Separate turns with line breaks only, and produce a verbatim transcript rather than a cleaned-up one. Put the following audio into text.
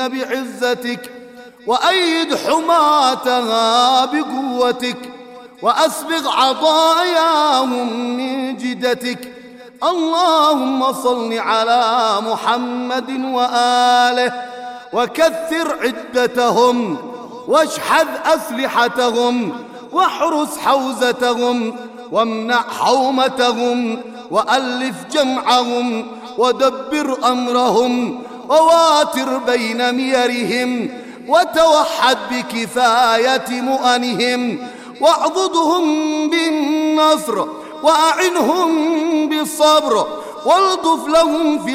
بعزتك، وأيد حماتها بقوتك، وأسبغ عطاياهم من جدتك. اللهم صل على محمد وآله، وكثر عدتهم، واشحذ أسلحتهم، واحرس حوزتهم، وامنع حومتهم، وألف جمعهم، ودبر أمرهم، وواتر بين ميرهم، وتوحد بكفاية مؤنهم، واعضدهم بالنصر، وأعنهم بالصبر، والطف لهم في